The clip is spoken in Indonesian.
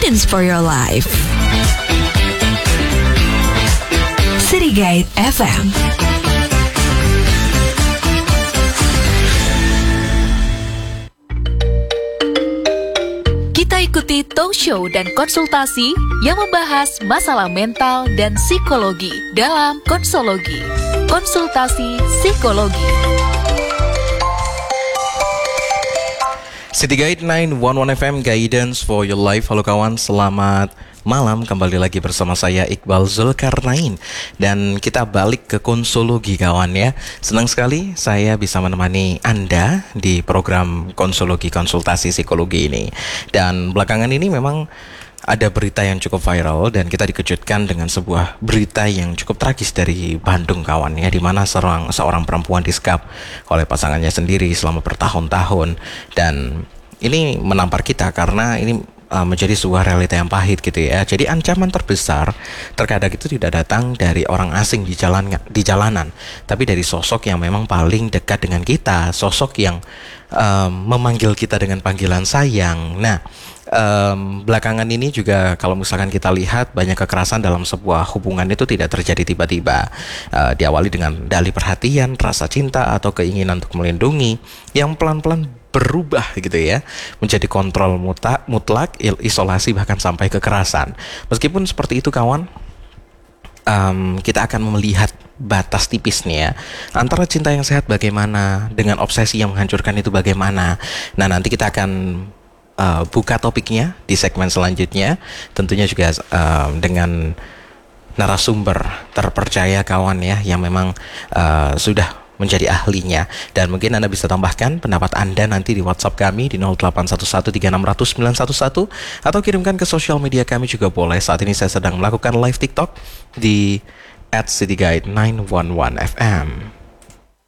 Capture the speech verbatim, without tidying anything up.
guidance for your life. City Guide F M. Kita ikuti talk show dan konsultasi yang membahas masalah mental dan psikologi dalam Konsologi. Konsultasi Psikologi. City Guide sembilan satu satu F M, Guidance for Your Life. Halo kawan, selamat malam. Kembali lagi bersama saya Iqbal Zulkarnain. Dan kita balik ke Konsologi kawan ya. Senang sekali saya bisa menemani Anda di program Konsologi Konsultasi Psikologi ini. Dan belakangan ini memang ada berita yang cukup viral dan kita dikejutkan dengan sebuah berita yang cukup tragis dari Bandung kawan ya, di mana seorang seorang perempuan disekap oleh pasangannya sendiri selama bertahun-tahun. Dan ini menampar kita karena ini uh, menjadi sebuah realita yang pahit gitu ya. Jadi ancaman terbesar terkadang itu tidak datang dari orang asing di jalan di jalanan, tapi dari sosok yang memang paling dekat dengan kita, sosok yang um, memanggil kita dengan panggilan sayang. Nah, Um, belakangan ini juga kalau misalkan kita lihat banyak kekerasan dalam sebuah hubungan itu tidak terjadi tiba-tiba. uh, Diawali dengan dalih perhatian, rasa cinta atau keinginan untuk melindungi yang pelan-pelan berubah gitu ya, menjadi kontrol muta, mutlak, isolasi, bahkan sampai kekerasan. Meskipun seperti itu kawan, um, kita akan melihat batas tipis nih ya, antara cinta yang sehat bagaimana dengan obsesi yang menghancurkan itu bagaimana. Nah, nanti kita akan Uh, buka topiknya di segmen selanjutnya, tentunya juga uh, dengan narasumber terpercaya kawan ya, yang memang uh, sudah menjadi ahlinya. Dan mungkin Anda bisa tambahkan pendapat Anda nanti di WhatsApp kami di nol delapan satu satu tiga enam nol nol sembilan satu satu, atau kirimkan ke sosial media kami juga boleh. Saat ini saya sedang melakukan live TikTok di at cityguide sembilan satu satu F M.